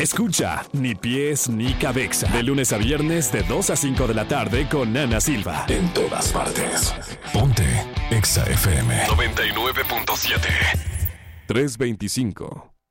Escucha Ni Pies Ni Cabeza. De lunes a viernes de 2 a 5 de la tarde con Ana Silva. En todas partes. Ponte Exa FM 99.7. 325.